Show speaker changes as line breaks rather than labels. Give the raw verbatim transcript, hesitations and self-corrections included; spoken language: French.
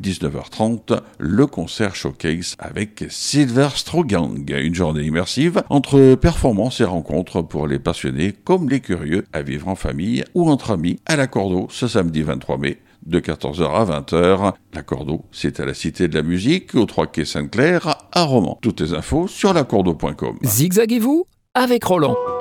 dix-neuf heures trente, le concert showcase avec Silver Straw Gang. Une journée immersive entre performances et rencontres pour les passionnés comme les curieux à vivre en famille ou entre amis à l'Accordeau ce samedi vingt-trois mai. De quatorze heures à vingt heures. L'Accordeau, c'est à la Cité de la Musique, au trois quai Sainte-Claire, à Romans. Toutes les infos sur l'accordeau point com.
Zigzaguez-vous avec Roland.